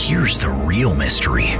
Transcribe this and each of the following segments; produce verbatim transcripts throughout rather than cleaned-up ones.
here's the real mystery.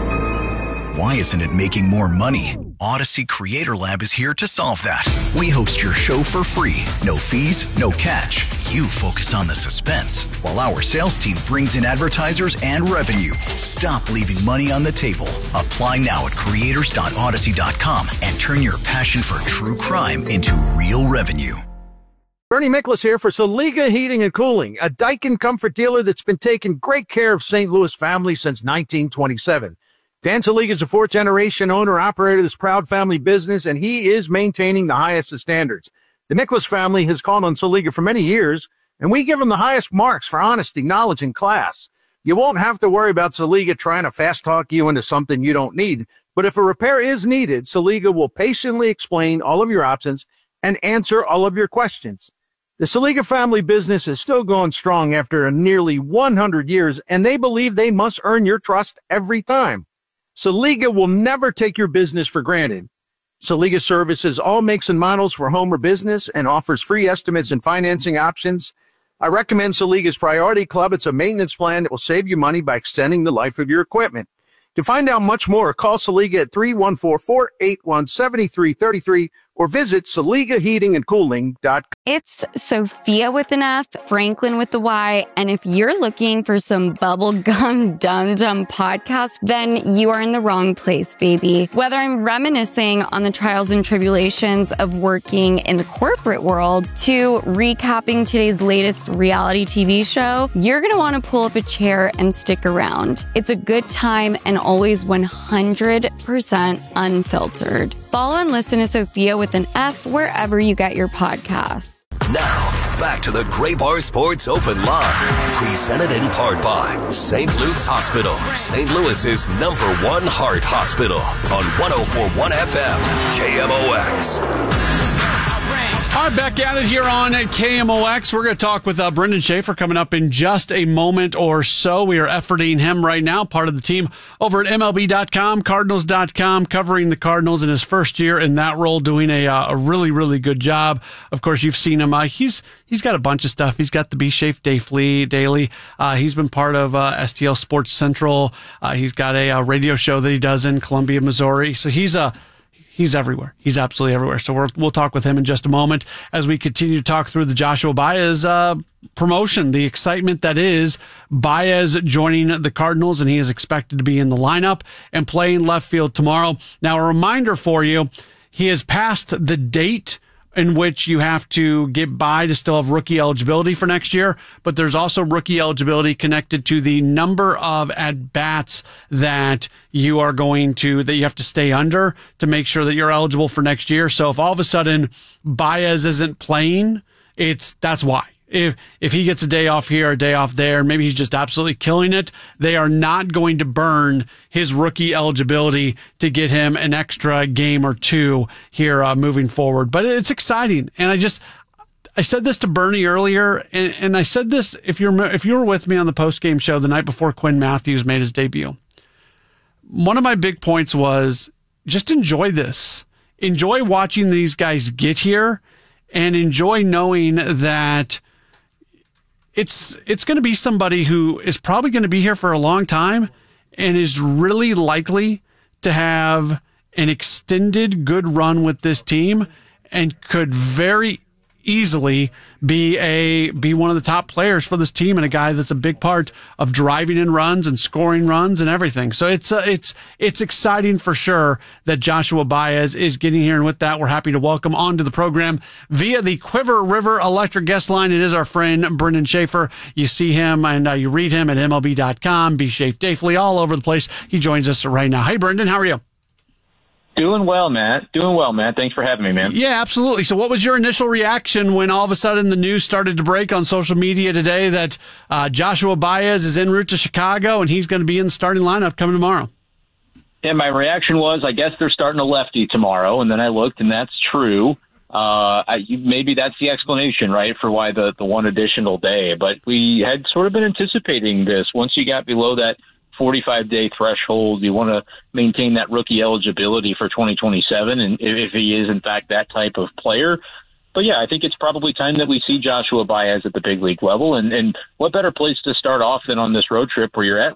Why isn't it making more money? Odyssey Creator Lab is here to solve that. We host your show for free. No fees, no catch. You focus on the suspense, while our sales team brings in advertisers and revenue. Stop leaving money on the table. Apply now at creators dot odyssey dot com and turn your passion for true crime into real revenue. Bernie Miklasz here for Saliga Heating and Cooling, a Daikin comfort dealer that's been taking great care of Saint Louis families since nineteen twenty-seven. Dan Saliga is a fourth-generation owner-operator of this proud family business, and he is maintaining the highest of standards. The Miklasz family has called on Saliga for many years, and we give them the highest marks for honesty, knowledge, and class. You won't have to worry about Saliga trying to fast-talk you into something you don't need, but if a repair is needed, Saliga will patiently explain all of your options and answer all of your questions. The Saliga family business is still going strong after nearly one hundred years, and they believe they must earn your trust every time. Saliga will never take your business for granted. Saliga services all makes and models for home or business and offers free estimates and financing options. I recommend Saliga's Priority Club. It's a maintenance plan that will save you money by extending the life of your equipment. To find out much more, call Saliga at three one four, four eight one, seven three three three or visit Saliga Heating and Cooling dot com. It's Sophia with an F, Franklin with the Y, and if you're looking for some bubblegum dum-dum podcast, then you are in the wrong place, baby. Whether I'm reminiscing on the trials and tribulations of working in the corporate world to recapping today's latest reality T V show, you're going to want to pull up a chair and stick around. It's a good time and always one hundred percent unfiltered. Follow and listen to Sophia with an F wherever you get your podcasts. Now, back to the Gray Bar Sports Open Line, presented in part by Saint Luke's Hospital, Saint Louis's number one heart hospital on one oh four point one F M, K M O X. All right, back at it here on K M O X. We're going to talk with uh, Brendan Schaefer coming up in just a moment or so. We are efforting him right now, part of the team over at M L B dot com, Cardinals dot com, covering the Cardinals in his first year in that role, doing a uh, a really, really good job. Of course, you've seen him. Uh, he's he's got a bunch of stuff. He's got the Be Safe Daily. Daily. Uh, he's been part of uh, S T L Sports Central. Uh, he's got a, a radio show that he does in Columbia, Missouri. So he's a He's everywhere. He's absolutely everywhere. So we're, we'll talk with him in just a moment as we continue to talk through the Joshua Baez uh, promotion, the excitement that is Baez joining the Cardinals, and he is expected to be in the lineup and playing left field tomorrow. Now, a reminder for you, he has passed the date in which you have to get by to still have rookie eligibility for next year, but there's also rookie eligibility connected to the number of at-bats that you are going to, that you have to stay under to make sure that you're eligible for next year. So if all of a sudden Baez isn't playing, it's, that's why. If, if he gets a day off here, a day off there, maybe he's just absolutely killing it, they are not going to burn his rookie eligibility to get him an extra game or two here uh, moving forward. But it's exciting. And I just, I said this to Bernie earlier, and, and I said this, if you're, if you were with me on the post-game show the night before Quinn Matthews made his debut, one of my big points was just enjoy this. Enjoy watching these guys get here and enjoy knowing that It's it's going to be somebody who is probably going to be here for a long time and is really likely to have an extended good run with this team and could very easily be a be one of the top players for this team and a guy that's a big part of driving in runs and scoring runs and everything. So it's uh, it's it's exciting for sure that Joshua Baez is getting here, and with that, we're happy to welcome onto the program via the Quiver River Electric guest line. It is our friend Brendan Schaefer. You see him and uh, you read him at M L B dot com, Be Safe Daily, all over the place. He joins us right now. Hey, Brendan, how are you? Doing well, Matt. Doing well, Matt. Thanks for having me, man. Yeah, absolutely. So what was your initial reaction when all of a sudden the news started to break on social media today that uh, Joshua Baez is en route to Chicago and he's going to be in the starting lineup coming tomorrow? Yeah, my reaction was, I guess they're starting a lefty tomorrow, and then I looked, and that's true. Uh, I, maybe that's the explanation, right, for why the, the one additional day. But we had sort of been anticipating this. Once you got below that forty-five day threshold, you want to maintain that rookie eligibility for twenty twenty-seven, and if, if he is in fact that type of player. But yeah, I think it's probably time that we see Joshua Baez at the big league level, and, and what better place to start off than on this road trip where you're at